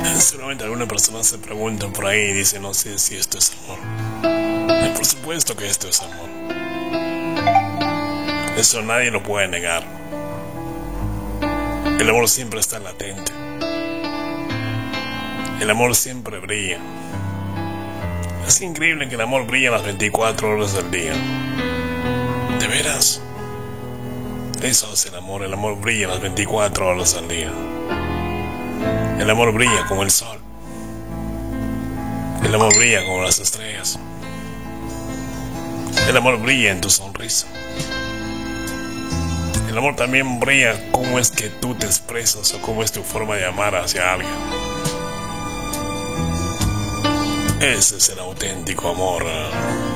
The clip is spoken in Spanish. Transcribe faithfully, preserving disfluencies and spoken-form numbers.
Seguramente alguna persona se pregunta por ahí y dice, no sé si esto es amor. Y por supuesto que esto es amor. Eso nadie lo puede negar. El amor siempre está latente. El amor siempre brilla. Es increíble que el amor brilla las veinticuatro horas del día. ¿De veras? Eso es el amor. El amor brilla las veinticuatro horas al día. El amor brilla como el sol. El amor brilla como las estrellas. El amor brilla en tu sonrisa. El amor también brilla cómo es que tú te expresas o cómo es tu forma de amar hacia alguien. Ese es el auténtico amor.